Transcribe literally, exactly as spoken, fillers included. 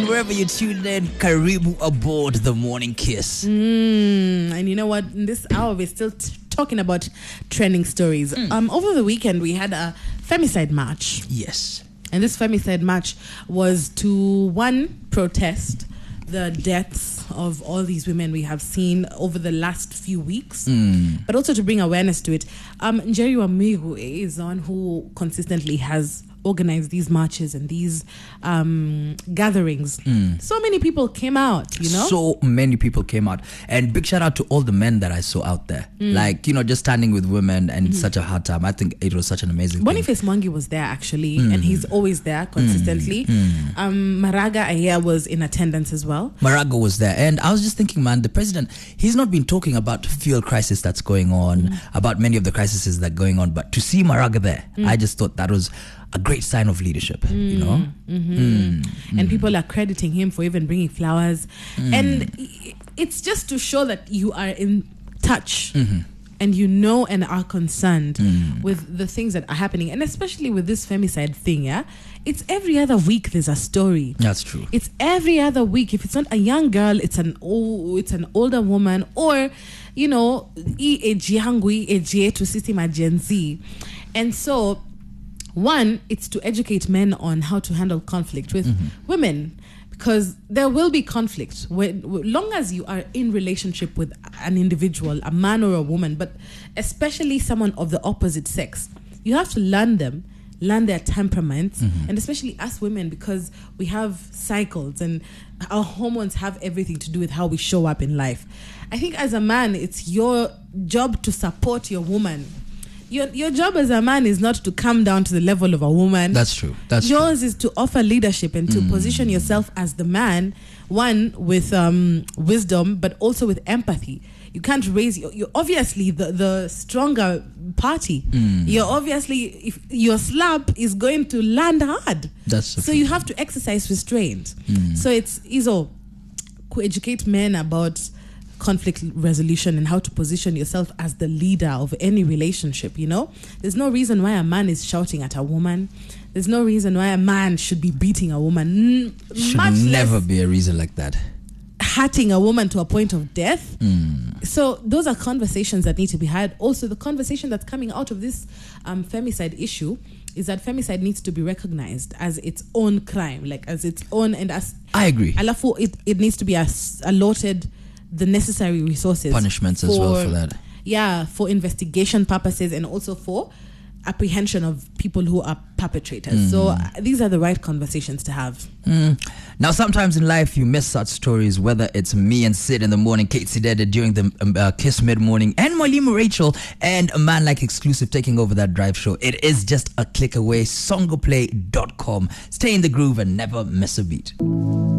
And wherever you tuned in, karibu aboard the Morning Kiss. Mm, and you know what? In this hour, we're still t- talking about trending stories. Mm. Um, over the weekend, we had a femicide march. Yes. And this femicide march was to, one, protest the deaths of all these women we have seen over the last few weeks, mm. but also to bring awareness to it. Um, Njeri Wamigu is the one who consistently has organized these marches and these um, gatherings. Mm. So many people came out, you know? So many people came out. And big shout out to all the men that I saw out there. Mm. Like, you know, just standing with women and mm-hmm. such a hard time. I think it was such an amazing Boniface thing. Mwangi was there, actually, mm. and he's always there consistently. Mm. Um, Maraga Aya was in attendance as well. Maraga was there. And I was just thinking, man, the president, he's not been talking about the fuel crisis that's going on, mm. about many of the crises that are going on. But to see Maraga there, mm. I just thought that was a great sign of leadership, mm, you know? Mm-hmm. Mm, and mm. people are crediting him for even bringing flowers. Mm. And it's just to show that you are in touch mm-hmm. and you know and are concerned mm. with the things that are happening. And especially with this femicide thing, yeah? It's every other week there's a story. That's true. It's every other week. If it's not a young girl, it's an old, it's an older woman, or, you know, to Gen Z. And so, one, it's to educate men on how to handle conflict with mm-hmm. women, because there will be conflict when, long as you are in relationship with an individual, a man or a woman, but especially someone of the opposite sex. You have to learn them, learn their temperaments, mm-hmm. and especially us women, because we have cycles and our hormones have everything to do with how we show up in life. I think as a man, it's your job to support your woman. Your your job as a man is not to come down to the level of a woman. That's true. That's Yours true. is to offer leadership and to mm. position yourself as the man, one, with um, wisdom, but also with empathy. You can't raise... You're, you're obviously the, the stronger party. Mm. You're obviously... If your slap is going to land hard. That's so, so you have to exercise restraint. Mm. So it's... Izo, educate men about conflict resolution and how to position yourself as the leader of any relationship, you know? There's no reason why a man is shouting at a woman. There's no reason why a man should be beating a woman. Should Much never be a reason like that. Hurting a woman to a point of death. Mm. So those are conversations that need to be had. Also, the conversation that's coming out of this um, femicide issue is that femicide needs to be recognized as its own crime, like as its own, and as... I agree. Alafu, it, it needs to be as allotted the necessary resources, punishments for, as well for that. Yeah, for investigation purposes and also for apprehension of people who are perpetrators. Mm. So uh, these are the right conversations to have. Mm. Now, sometimes in life you miss such stories, whether it's me and Sid in the morning, Kate Sidede during the um, uh, Kiss mid-morning, and Mwalimu Rachel and a man like Exclusive taking over that drive show. It is just a click away. songoplay dot com. Stay in the groove and never miss a beat.